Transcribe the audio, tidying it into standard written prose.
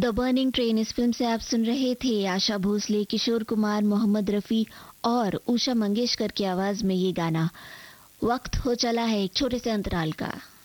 द burning train इस film से आप सुन रहे थे आशा भोसले, किशोर कुमार, मोहम्मद रफ़ी और उषा मंगेशकर की आवाज में ये गाना। वक्त हो चला है एक छोटे से अंतराल का।